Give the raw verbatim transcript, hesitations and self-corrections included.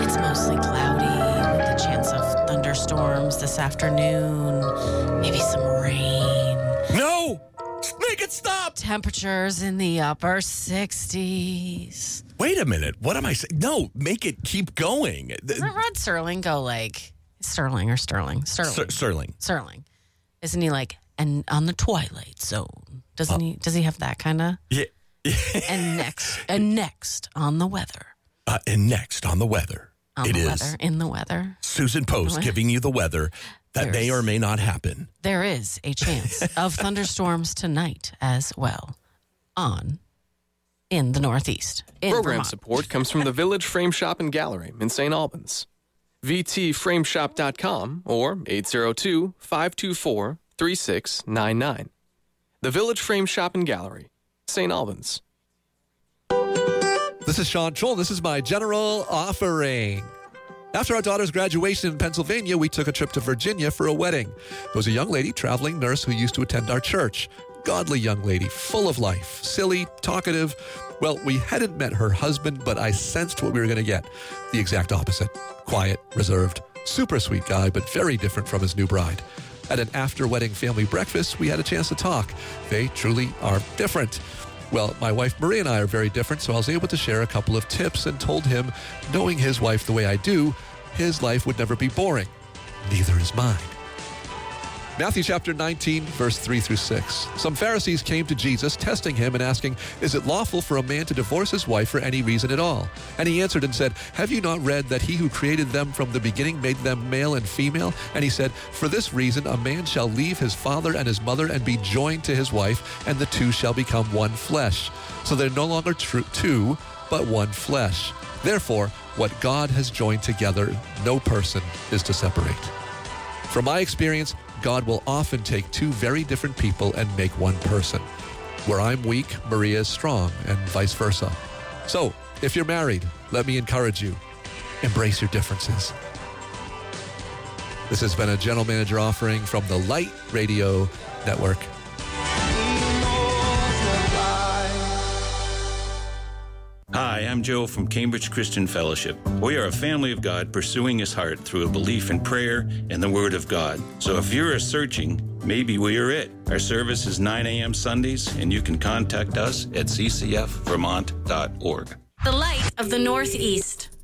It's mostly cloudy with a chance of thunderstorms this afternoon. Maybe some rain. No! Make it stop! Temperatures in the upper sixties. Wait a minute. What am I saying? No, make it keep going. Doesn't Rod Serling go like Sterling or Sterling? Sterling. Ster- Sterling. Sterling. Isn't he like and on the Twilight Zone? Doesn't uh, he? Does he have that kind of? Yeah. and next, and next on the weather. Uh, and next on the weather, on it the is weather, in the weather. Susan Post giving you the weather that There's, may or may not happen. There is a chance of thunderstorms tonight as well. On in the Northeast. In Program Vermont. support comes from the Village Frame Shop and Gallery in Saint Albans. V T frame shop dot com or eight zero two, five two four, three six nine nine. The Village Frame Shop and Gallery, Saint Albans. This is Sean Troll. This is my general offering. After our daughter's graduation in Pennsylvania, we took a trip to Virginia for a wedding. It was a young lady, traveling nurse, who used to attend our church. Godly young lady, full of life, silly, talkative. Well, we hadn't met her husband, but I sensed what we were going to get. The exact opposite. Quiet, reserved, super sweet guy, but very different from his new bride. At an after-wedding family breakfast, we had a chance to talk. They truly are different. Well, my wife Maria and I are very different, so I was able to share a couple of tips and told him, knowing his wife the way I do, his life would never be boring. Neither is mine. Matthew chapter nineteen, verse three through six. Some Pharisees came to Jesus, testing him and asking, "Is it lawful for a man to divorce his wife for any reason at all?" And he answered and said, "Have you not read that he who created them from the beginning made them male and female? And he said, for this reason a man shall leave his father and his mother and be joined to his wife, and the two shall become one flesh. So they're no longer tr- two, but one flesh. Therefore, what God has joined together, no person is to separate." From my experience, God will often take two very different people and make one person. Where I'm weak, Maria is strong, and vice versa. So, if you're married, let me encourage you. Embrace your differences. This has been a General Manager offering from the Light Radio Network. Hi, I'm Joe from Cambridge Christian Fellowship. We are a family of God pursuing His heart through a belief in prayer and the Word of God. So if you're searching, maybe we are it. Our service is nine a.m. Sundays, and you can contact us at c c f vermont dot org. The Light of the Northeast.